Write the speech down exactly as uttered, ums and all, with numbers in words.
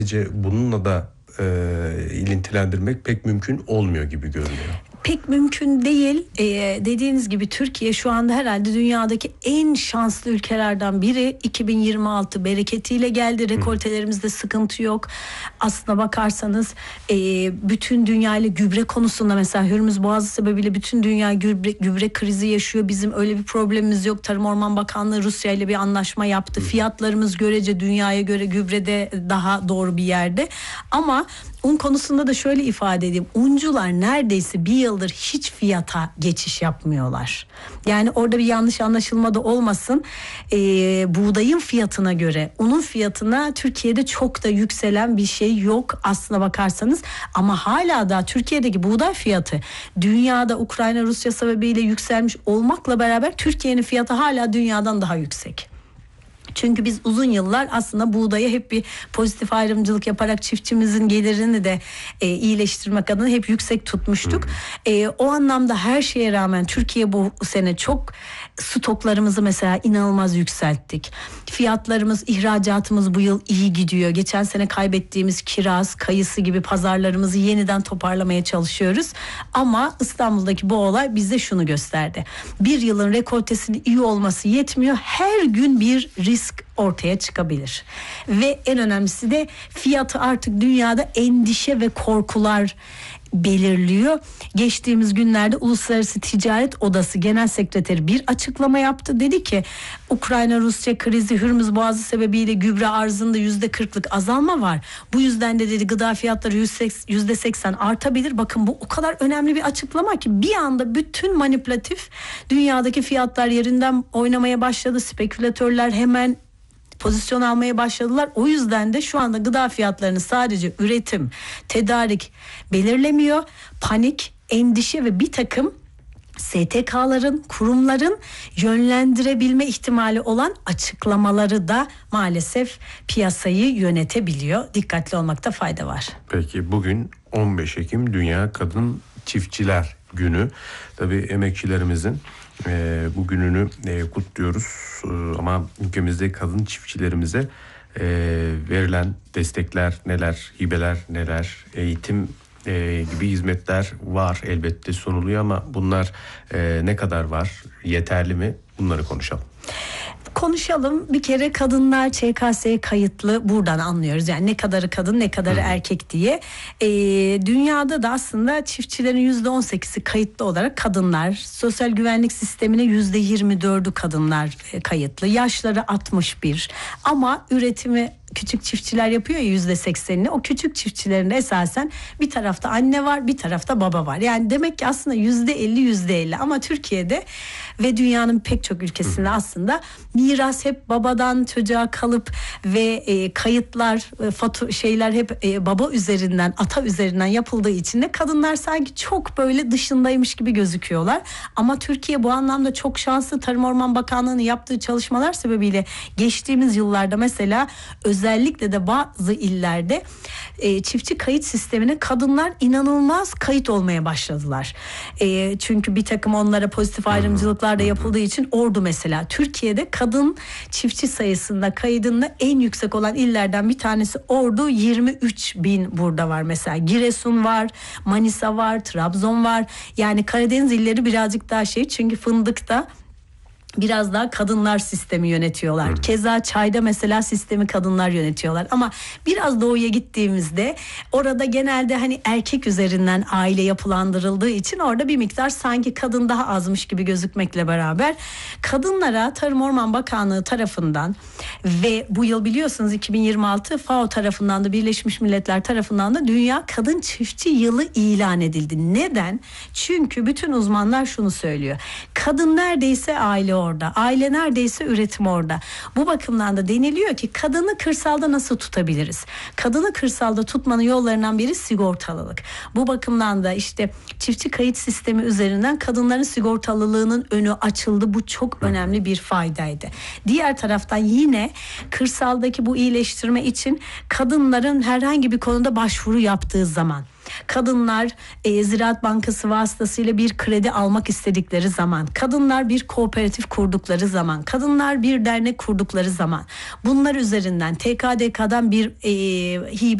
bununla da e, ilintilendirmek pek mümkün olmuyor gibi görünüyor. Pek mümkün değil. Ee, dediğiniz gibi Türkiye şu anda herhalde dünyadaki en şanslı ülkelerden biri. iki bin yirmi altı bereketiyle geldi. Rekoltelerimizde sıkıntı yok. Aslına bakarsanız e, bütün dünya ile gübre konusunda, mesela Hürmüz Boğazı sebebiyle bütün dünya gübre, gübre krizi yaşıyor. Bizim öyle bir problemimiz yok. Tarım Orman Bakanlığı Rusya ile bir anlaşma yaptı. Fiyatlarımız görece dünyaya göre gübrede daha doğru bir yerde. Ama un konusunda da şöyle ifade edeyim. Uncular neredeyse bir yıldır hiç fiyata geçiş yapmıyorlar. Yani orada bir yanlış anlaşılma da olmasın. Ee, buğdayın fiyatına göre unun fiyatına Türkiye'de çok da yükselen bir şey yok aslına bakarsanız. Ama hala da Türkiye'deki buğday fiyatı dünyada Ukrayna Rusya sebebiyle yükselmiş olmakla beraber Türkiye'nin fiyatı hala dünyadan daha yüksek. Çünkü biz uzun yıllar aslında buğdaya hep bir pozitif ayrımcılık yaparak çiftçimizin gelirini de e, iyileştirmek adına hep yüksek tutmuştuk. E, o anlamda her şeye rağmen Türkiye bu sene çok stoklarımızı mesela inanılmaz yükselttik. Fiyatlarımız, ihracatımız bu yıl iyi gidiyor. Geçen sene kaybettiğimiz kiraz, kayısı gibi pazarlarımızı yeniden toparlamaya çalışıyoruz. Ama İstanbul'daki bu olay bize şunu gösterdi. Bir yılın rekoltesinin iyi olması yetmiyor. Her gün bir risk ortaya çıkabilir. Ve en önemlisi de fiyatı artık dünyada endişe ve korkular belirliyor. Geçtiğimiz günlerde Uluslararası Ticaret Odası Genel Sekreteri bir açıklama yaptı. Dedi ki Ukrayna-Rusya krizi, Hürmüz Boğazı sebebiyle gübre arzında yüzde kırklık azalma var. Bu yüzden de dedi gıda fiyatları yüzde seksen artabilir. Bakın bu o kadar önemli bir açıklama ki bir anda bütün manipülatif dünyadaki fiyatlar yerinden oynamaya başladı. Spekülatörler hemen pozisyon almaya başladılar. O yüzden de şu anda gıda fiyatlarını sadece üretim, tedarik belirlemiyor. Panik, endişe ve bir takım S T K'ların, kurumların yönlendirebilme ihtimali olan açıklamaları da maalesef piyasayı yönetebiliyor. Dikkatli olmakta fayda var. Peki bugün on beş Ekim Dünya Kadın Çiftçiler Günü. Tabii emekçilerimizin e, bu gününü e, kutluyoruz. E, ama ülkemizde kadın çiftçilerimize e, verilen destekler neler, hibeler neler, eğitim e, gibi hizmetler var, elbette sunuluyor ama bunlar e, ne kadar var, yeterli mi? Bunları konuşalım. Konuşalım. Bir kere kadınlar Ç K S'ye kayıtlı, buradan anlıyoruz. Yani ne kadarı kadın, ne kadarı Hı. erkek diye. Ee, dünyada da aslında çiftçilerin yüzde on sekizi kayıtlı olarak kadınlar. Sosyal güvenlik sistemine yüzde yirmi dördü kadınlar kayıtlı. Yaşları altmış bir. Ama üretimi küçük çiftçiler yapıyor ya yüzde seksenini. O küçük çiftçilerin esasen bir tarafta anne var, bir tarafta baba var. Yani demek ki aslında yüzde elli yüzde elli ama Türkiye'de ve dünyanın pek çok ülkesinde aslında miras hep babadan çocuğa kalıp ve e, kayıtlar, e, fatu şeyler hep e, baba üzerinden, ata üzerinden yapıldığı için de kadınlar sanki çok böyle dışındaymış gibi gözüküyorlar. Ama Türkiye bu anlamda çok şanslı. Tarım Orman Bakanlığı'nın yaptığı çalışmalar sebebiyle geçtiğimiz yıllarda mesela özellikle de bazı illerde e, çiftçi kayıt sistemine kadınlar inanılmaz kayıt olmaya başladılar. E, çünkü bir takım onlara pozitif ayrımcılıklar da yapıldığı için Ordu mesela Türkiye'de kadın çiftçi sayısında kaydında en yüksek olan illerden bir tanesi Ordu. Yirmi üç bin burada var mesela. Giresun var, Manisa var, Trabzon var. Yani Karadeniz illeri birazcık daha şey, çünkü fındıkta biraz daha kadınlar sistemi yönetiyorlar. Hmm. Keza çayda mesela sistemi kadınlar yönetiyorlar. Ama biraz doğuya gittiğimizde orada genelde hani erkek üzerinden aile yapılandırıldığı için orada bir miktar sanki kadın daha azmış gibi gözükmekle beraber kadınlara Tarım Orman Bakanlığı tarafından ve bu yıl biliyorsunuz iki bin yirmi altı F A O tarafından da Birleşmiş Milletler tarafından da Dünya Kadın Çiftçi Yılı ilan edildi. Neden? Çünkü bütün uzmanlar şunu söylüyor. Kadın neredeyse aile orada. Aile neredeyse üretim orada. Bu bakımdan da deniliyor ki kadını kırsalda nasıl tutabiliriz? Kadını kırsalda tutmanın yollarından biri sigortalılık. Bu bakımdan da işte çiftçi kayıt sistemi üzerinden kadınların sigortalılığının önü açıldı. Bu çok önemli bir faydaydı. Diğer taraftan yine kırsaldaki bu iyileştirme için kadınların herhangi bir konuda başvuru yaptığı zaman kadınlar e, Ziraat Bankası vasıtasıyla bir kredi almak istedikleri zaman, kadınlar bir kooperatif kurdukları zaman, kadınlar bir dernek kurdukları zaman, bunlar üzerinden T K D K'dan bir e, hibe